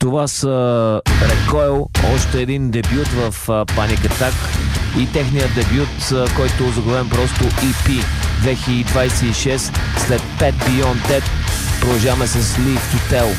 Това са Recoil, още един дебют в Panic Attack и техният дебют, който е заглавен просто EP 2026. След Pet Beyond Dead продължаваме с Live to Tell.